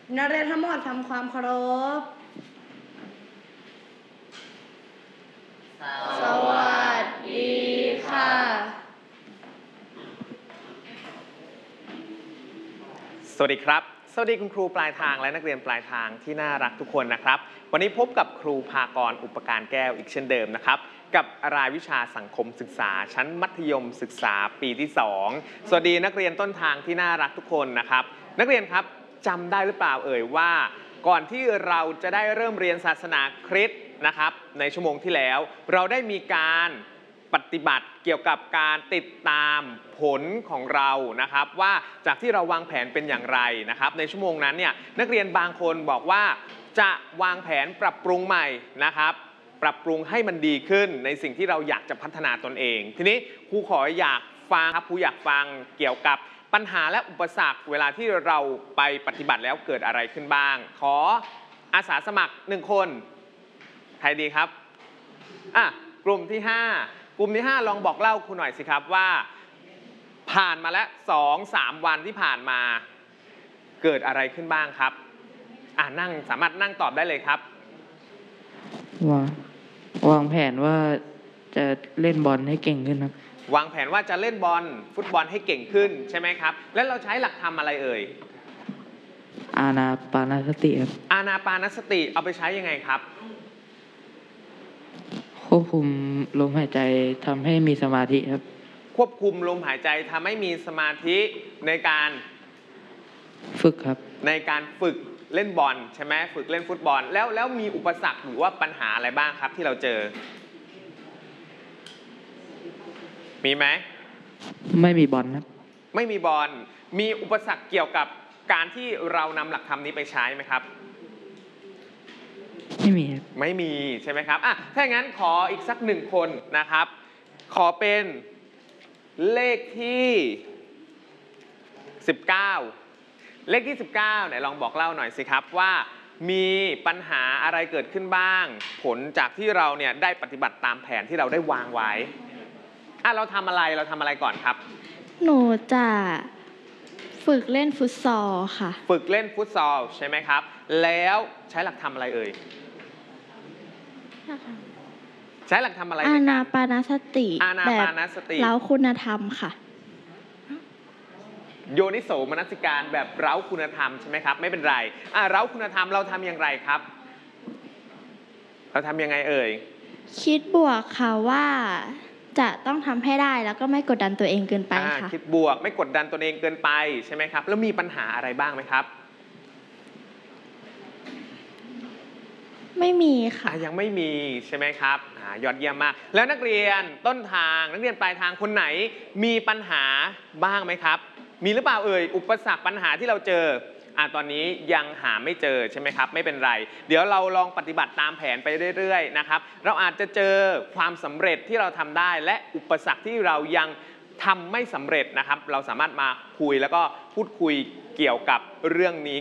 นักเรียนทั้งหมดทำความเคารพสวัสดีค่ะสวัสดีครับสวัสดีคุณครูปลายทางและนักเรียนปลายทางที่น่ารักทุกคนนะครับวันนี้พบกับครูภากรอุปการแก้วอีกเช่นเดิมนะครับกับรายวิชาสังคมศึกษาชั้นมัธยมศึกษาปีที่2สวัสดีนักเรียนต้นทางที่น่ารักทุกคนนะครับนักเรียนครับจำได้หรือเปล่าเอ่ยว่าก่อนที่เราจะได้เริ่มเรียนศาสนาคริสต์นะครับในชั่วโมงที่แล้วเราได้มีการปฏิบัติเกี่ยวกับการติดตามผลของเรานะครับว่าจากที่เราวางแผนเป็นอย่างไรนะครับในชั่วโมงนั้นเนี่ยนักเรียนบางคนบอกว่าจะวางแผนปรับปรุงใหม่นะครับปรับปรุงให้มันดีขึ้นในสิ่งที่เราอยากจะพัฒนาตนเองทีนี้ครูขออยากฟังครับครูอยากฟังเกี่ยวกับปัญหาและอุปสรรคเวลาที่เราไปปฏิบัติแล้วเกิดอะไรขึ้นบ้างขออาสาสมัคร1คนใครดีครับกลุ่มที่5ลองบอกเล่าครูหน่อยสิครับว่าผ่านมาแล้ว 2-3 วันที่ผ่านมาเกิดอะไรขึ้นบ้างครับสามารถนั่งตอบได้เลยครับวางแผนว่าจะเล่นบอลให้เก่งขึ้นครับวางแผนว่าจะเล่นฟุตบอลให้เก่งขึ้นใช่ไหมครับแล้วเราใช้หลักธรรมอะไรเอ่ยอานาปานสติครับอานาปานสติเอาไปใช้ยังไงครับควบคุมลมหายใจทำให้มีสมาธิครับควบคุมลมหายใจทำให้มีสมาธิในการฝึกครับในการฝึกเล่นบอลใช่ไหมฝึกเล่นฟุตบอลแล้วมีอุปสรรคหรือว่าปัญหาอะไรบ้างครับที่เราเจอมีไหมไม่มีบอลครับไม่มีบอลมีอุปสรรคเกี่ยวกับการที่เรานำหลักธรรมนี้ไปใช้ไหมครับไม่มีครับไม่มีใช่ไหมครับถ้าอย่างนั้นขออีกสัก1คนนะครับขอเป็นเลขที่19เลขที่19ไหนลองบอกเล่าหน่อยสิครับว่ามีปัญหาอะไรเกิดขึ้นบ้างผลจากที่เราเนี่ยได้ปฏิบัติตามแผนที่เราได้วางไว้เราทำอะไรก่อนครับหนูจะฝึกเล่นฟุตซอลค่ะฝึกเล่นฟุตซอลใช่ไหมครับแล้วใช้หลักธรรมอะไรเอ่ยใช้หลักธรรมอะไรอานาปานสติแบบเร้าคุณธรรมค่ะโยนิโสมนสิการแบบเร้าคุณธรรมใช่ไหมครับไม่เป็นไรเร้าคุณธรรมเราทำอย่างไรครับเราทำยังไงเอ่ยคิดบวกค่ะว่าจะต้องทำให้ได้แล้วก็ไม่กดดันตัวเองเกินไปค่ะคิดบวกไม่กดดันตัวเองเกินไปใช่ไหมครับแล้วมีปัญหาอะไรบ้างไหมครับไม่มีค่ะยังไม่มีใช่ไหมครับยอดเยี่ยมมากแล้วนักเรียนต้นทางนักเรียนปลายทางคนไหนมีปัญหาบ้างไหมครับมีหรือเปล่าเอ่ยอุปสรรคปัญหาที่เราเจอตอนนี้ยังหาไม่เจอใช่ไหมครับไม่เป็นไรเดี๋ยวเราลองปฏิบัติตามแผนไปเรื่อยๆนะครับเราอาจจะเจอความสำเร็จที่เราทำได้และอุปสรรคที่เรายังทำไม่สำเร็จนะครับเราสามารถมาคุยแล้วก็พูดคุยเกี่ยวกับเรื่องนี้